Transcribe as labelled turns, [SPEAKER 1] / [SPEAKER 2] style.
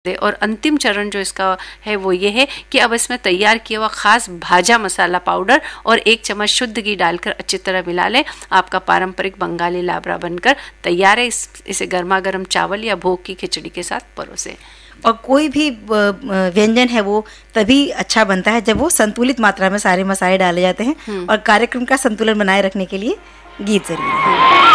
[SPEAKER 1] और अंतिम चरण जो इसका है वो ये है कि अब इसमें तैयार किया हुआ खास भाजा मसाला पाउडर और 1 चम्मच शुद्ध घी डालकर अच्छी तरह मिला लें। आपका पारंपरिक बंगाली लाबरा बनकर तैयार है। इसे गर्मा गर्म चावल या भोग की खिचड़ी के साथ परोसें।
[SPEAKER 2] और कोई भी व्यंजन है वो तभी अच्छा बनता है जब वो संतुलित मात्रा में सारे मसाले डाले जाते हैं और कार्यक्रम का संतुलन बनाए रखने के लिए गीत जरूरी है।